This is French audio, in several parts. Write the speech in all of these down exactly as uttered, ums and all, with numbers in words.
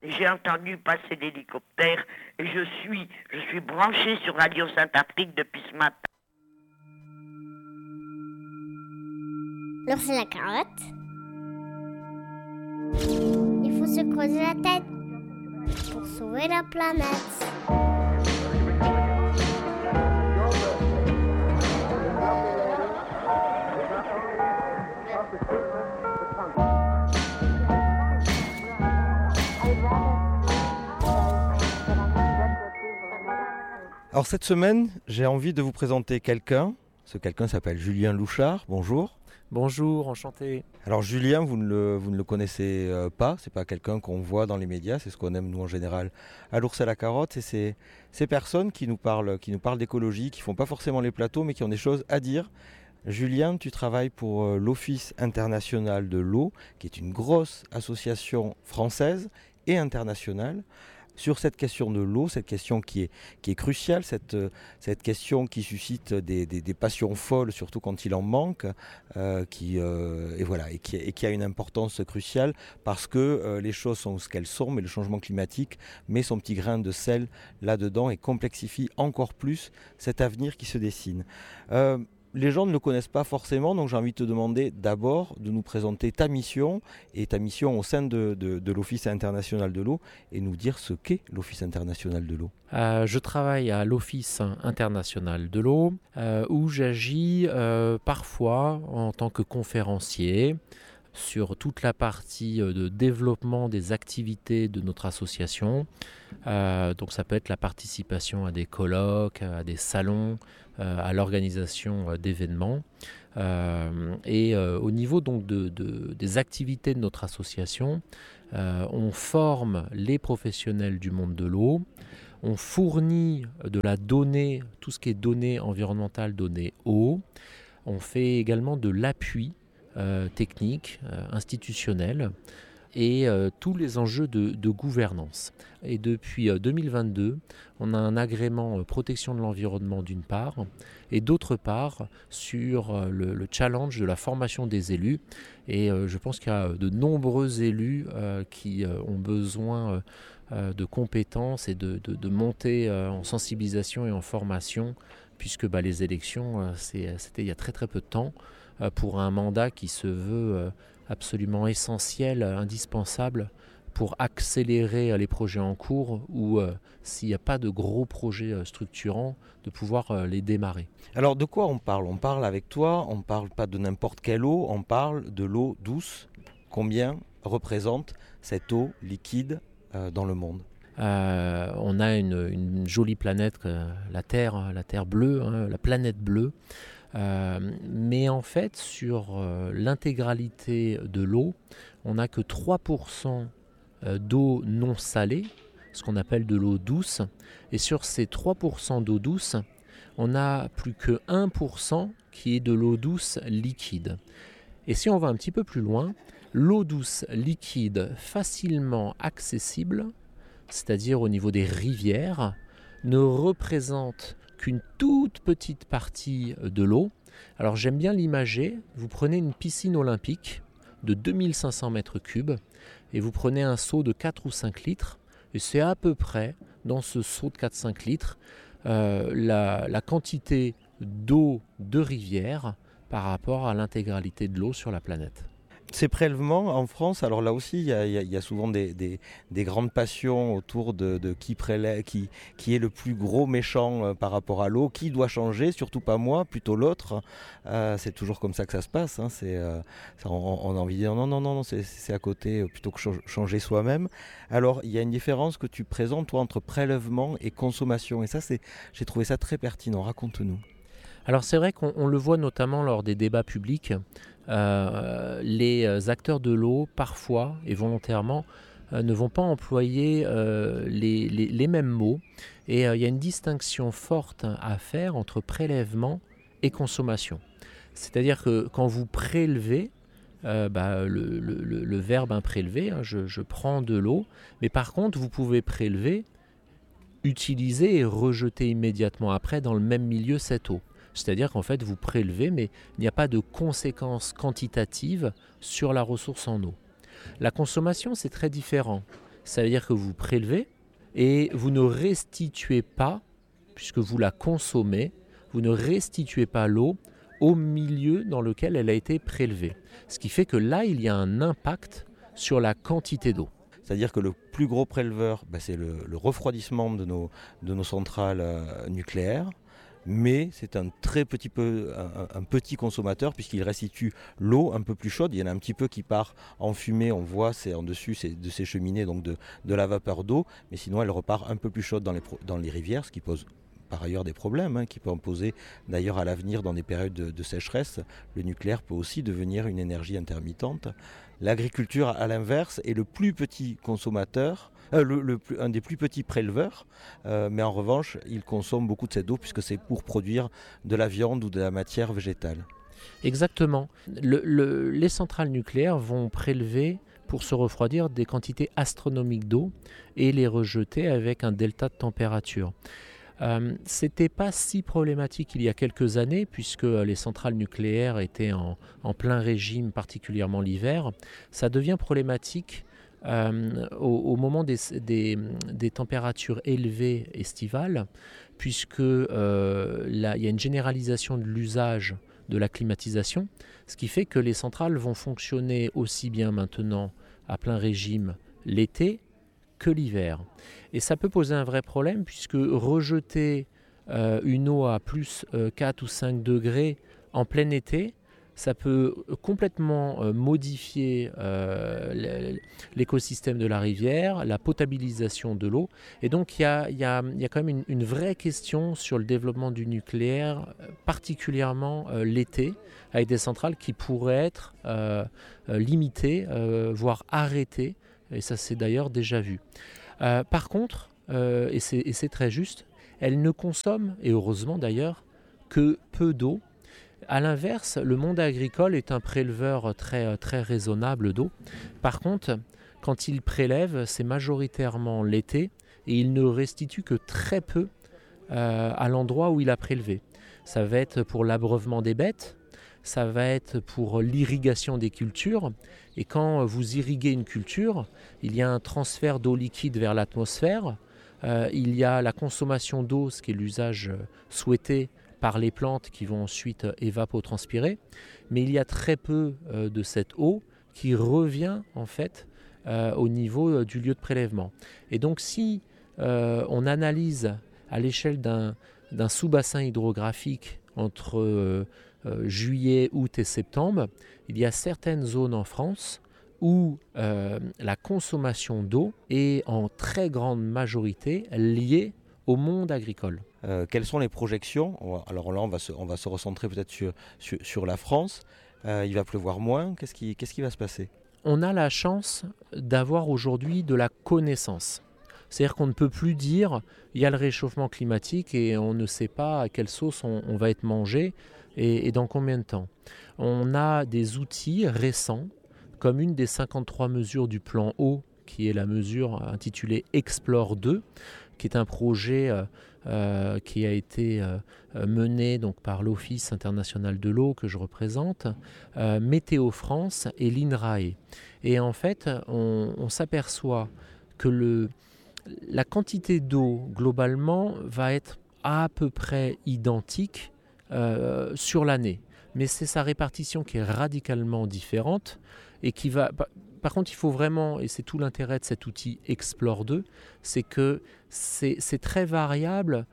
J'ai entendu passer l'hélicoptère et je suis, je suis branchée sur Radio Saint-Afrique depuis ce matin. L'ours et la carotte. Il faut se creuser la tête pour sauver la planète. Alors cette semaine, j'ai envie de vous présenter quelqu'un. Ce quelqu'un s'appelle Julien Louchard. Bonjour. Bonjour, enchanté. Alors Julien, vous ne le, vous ne le connaissez euh, pas, c'est pas quelqu'un qu'on voit dans les médias, c'est ce qu'on aime nous en général à l'ours et la carotte, et c'est ces personnes qui nous parlent, qui nous parlent d'écologie, qui font pas forcément les plateaux, mais qui ont des choses à dire. Julien, tu travailles pour euh, l'Office international de l'eau, qui est une grosse association française et internationale, sur cette question de l'eau, cette question qui est, qui est cruciale, cette, cette question qui suscite des, des, des passions folles, surtout quand il en manque, euh, qui, euh, et, voilà, et, qui, et qui a une importance cruciale parce que euh, les choses sont ce qu'elles sont, mais le changement climatique met son petit grain de sel là-dedans et complexifie encore plus cet avenir qui se dessine. Euh, Les gens ne le connaissent pas forcément, donc j'ai envie de te demander d'abord de nous présenter ta mission et ta mission au sein de, de, de l'Office international de l'eau et nous dire ce qu'est l'Office international de l'eau. Euh, je travaille à l'Office international de l'eau euh, où j'agis euh, parfois en tant que conférencier sur toute la partie de développement des activités de notre association. Euh, donc ça peut être la participation à des colloques, à des salons, euh, à l'organisation d'événements. Euh, et euh, au niveau donc de, de, des activités de notre association, euh, on forme les professionnels du monde de l'eau, on fournit de la donnée, tout ce qui est données environnementales, données eau, on fait également de l'appui Euh, techniques, euh, institutionnels et euh, tous les enjeux de, de gouvernance. Et depuis euh, deux mille vingt-deux, on a un agrément euh, protection de l'environnement d'une part et d'autre part sur euh, le, le challenge de la formation des élus. Et euh, je pense qu'il y a de nombreux élus euh, qui euh, ont besoin euh, de compétences et de, de, de monter euh, en sensibilisation et en formation puisque bah, les élections, euh, c'est, c'était il y a très très peu de temps pour un mandat qui se veut absolument essentiel, indispensable pour accélérer les projets en cours ou euh, s'il n'y a pas de gros projets structurants, de pouvoir euh, les démarrer. Alors de quoi on parle ? On parle avec toi, on ne parle pas de n'importe quelle eau, on parle de l'eau douce. Combien représente cette eau liquide euh, dans le monde ? Euh, on a une, une jolie planète, la Terre, la Terre bleue, hein, la planète bleue. Euh, mais en fait, sur euh, l'intégralité de l'eau, on n'a que trois pour cent d'eau non salée, ce qu'on appelle de l'eau douce. Et sur ces trois pour cent d'eau douce, on n'a plus que un pour cent qui est de l'eau douce liquide. Et si on va un petit peu plus loin, l'eau douce liquide facilement accessible, c'est-à-dire au niveau des rivières, ne représente qu'une toute petite partie de l'eau. Alors j'aime bien l'imager, vous prenez une piscine olympique de deux mille cinq cents mètres cubes et vous prenez un seau de quatre ou cinq litres et c'est à peu près dans ce seau de quatre à cinq litres euh, la, la quantité d'eau de rivière par rapport à l'intégralité de l'eau sur la planète. Ces prélèvements en France, alors là aussi, il y a, il y a souvent des, des, des grandes passions autour de, de qui, prélève, qui, qui est le plus gros méchant euh, par rapport à l'eau, qui doit changer, surtout pas moi, plutôt l'autre. Euh, c'est toujours comme ça que ça se passe. Hein, c'est, euh, on, on a envie de dire non, non, non, non c'est, c'est à côté, plutôt que changer soi-même. Alors, il y a une différence que tu présentes, toi, entre prélèvement et consommation. Et ça, c'est, j'ai trouvé ça très pertinent. Raconte-nous. Alors c'est vrai qu'on on le voit notamment lors des débats publics, euh, les acteurs de l'eau, parfois et volontairement, euh, ne vont pas employer euh, les, les, les mêmes mots. Et il euh, y a une distinction forte à faire entre prélèvement et consommation. C'est-à-dire que quand vous prélevez, euh, bah, le, le, le, le verbe hein, prélever, hein, je, je prends de l'eau, mais par contre vous pouvez prélever, utiliser et rejeter immédiatement après dans le même milieu cette eau. C'est-à-dire qu'en fait, vous prélevez, mais il n'y a pas de conséquences quantitatives sur la ressource en eau. La consommation, c'est très différent. Ça veut dire que vous prélevez et vous ne restituez pas, puisque vous la consommez, vous ne restituez pas l'eau au milieu dans lequel elle a été prélevée. Ce qui fait que là, il y a un impact sur la quantité d'eau. C'est-à-dire que le plus gros préleveur, bah, c'est le, le refroidissement de nos, de nos centrales euh, nucléaires, mais c'est un très petit, peu, un, un petit consommateur puisqu'il restitue l'eau un peu plus chaude. Il y en a un petit peu qui part en fumée, on voit c'est en dessus c'est de ces cheminées, donc de, de la vapeur d'eau, mais sinon elle repart un peu plus chaude dans les, dans les rivières, ce qui pose par ailleurs des problèmes, hein, qui peut en poser d'ailleurs à l'avenir dans des périodes de, de sécheresse. Le nucléaire peut aussi devenir une énergie intermittente. L'agriculture, à l'inverse, est le plus petit consommateur, euh, le, le plus, un des plus petits préleveurs, euh, mais en revanche, il consomme beaucoup de cette eau puisque c'est pour produire de la viande ou de la matière végétale. Exactement. Le, le, les centrales nucléaires vont prélever pour se refroidir des quantités astronomiques d'eau et les rejeter avec un delta de température. Euh, c'était pas si problématique il y a quelques années puisque les centrales nucléaires étaient en, en plein régime, particulièrement l'hiver. Ça devient problématique euh, au, au moment des, des, des températures élevées estivales puisque euh, là, il y a une généralisation de l'usage de la climatisation, ce qui fait que les centrales vont fonctionner aussi bien maintenant à plein régime l'été que l'hiver. Et ça peut poser un vrai problème puisque rejeter euh, une eau à plus euh, quatre ou cinq degrés en plein été, ça peut complètement euh, modifier euh, l'écosystème de la rivière, la potabilisation de l'eau. Et donc il y a, y a, y a quand même une, une vraie question sur le développement du nucléaire, particulièrement euh, l'été, avec des centrales qui pourraient être euh, limitées, euh, voire arrêtées. Et ça c'est d'ailleurs déjà vu. Euh, par contre, euh, et, c'est, et c'est très juste, elles ne consomment, et heureusement d'ailleurs, que peu d'eau. A l'inverse, le monde agricole est un préleveur très, très raisonnable d'eau. Par contre, quand il prélève, c'est majoritairement l'été et il ne restitue que très peu euh, à l'endroit où il a prélevé. Ça va être pour l'abreuvement des bêtes, ça va être pour l'irrigation des cultures. Et quand vous irriguez une culture, il y a un transfert d'eau liquide vers l'atmosphère. Euh, il y a la consommation d'eau, ce qui est l'usage souhaité par les plantes qui vont ensuite évapotranspirer. Mais il y a très peu euh, de cette eau qui revient en fait euh, au niveau euh, du lieu de prélèvement. Et donc si euh, on analyse à l'échelle d'un, d'un sous-bassin hydrographique entre euh, Euh, juillet, août et septembre, il y a certaines zones en France où euh, la consommation d'eau est en très grande majorité liée au monde agricole. Euh, quelles sont les projections ? Alors là, on va se, on va se recentrer peut-être sur, sur, sur la France. Euh, il va pleuvoir moins. Qu'est-ce qui, qu'est-ce qui va se passer ? On a la chance d'avoir aujourd'hui de la connaissance. C'est-à-dire qu'on ne peut plus dire il y a le réchauffement climatique et on ne sait pas à quelle sauce on, on va être mangé et, et dans combien de temps. On a des outils récents, comme une des cinquante-trois mesures du plan eau, qui est la mesure intitulée Explore deux, qui est un projet euh, euh, qui a été euh, mené donc, par l'Office international de l'eau que je représente, euh, Météo France et l'INRAE. Et en fait, on, on s'aperçoit que le, la quantité d'eau, globalement, va être à peu près identique euh, sur l'année. Mais c'est sa répartition qui est radicalement différente et qui va... Par contre, il faut vraiment, et c'est tout l'intérêt de cet outil Explore deux, c'est que c'est, c'est très variable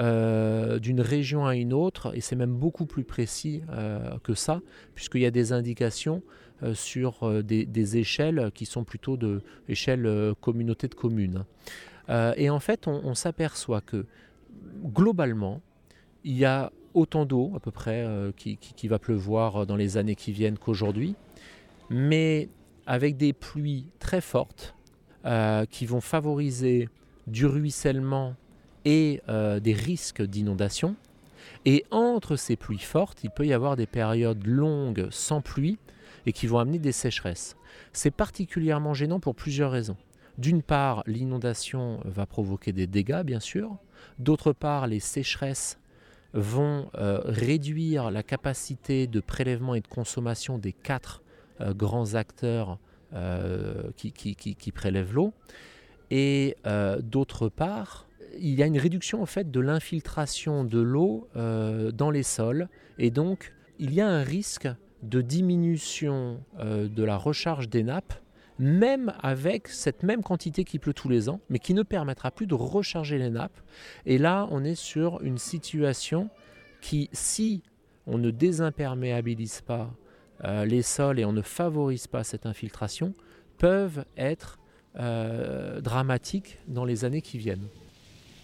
euh, d'une région à une autre, et c'est même beaucoup plus précis euh, que ça, puisqu'il y a des indications euh, sur euh, des, des échelles qui sont plutôt de échelle euh, communauté de communes. Euh, et en fait, on, on s'aperçoit que globalement, il y a autant d'eau à peu près euh, qui, qui, qui va pleuvoir dans les années qui viennent qu'aujourd'hui, mais avec des pluies très fortes euh, qui vont favoriser du ruissellement et euh, des risques d'inondation. Et entre ces pluies fortes, il peut y avoir des périodes longues sans pluie et qui vont amener des sécheresses. C'est particulièrement gênant pour plusieurs raisons. D'une part, l'inondation va provoquer des dégâts, bien sûr. D'autre part, les sécheresses vont euh, réduire la capacité de prélèvement et de consommation des quatre Euh, grands acteurs euh, qui, qui, qui, qui prélèvent l'eau. Et euh, d'autre part, il y a une réduction en fait de l'infiltration de l'eau euh, dans les sols. Et donc, il y a un risque de diminution euh, de la recharge des nappes, même avec cette même quantité qui pleut tous les ans, mais qui ne permettra plus de recharger les nappes. Et là, on est sur une situation qui, si on ne désimperméabilise pas euh, les sols et on ne favorise pas cette infiltration, peuvent être euh, dramatiques dans les années qui viennent.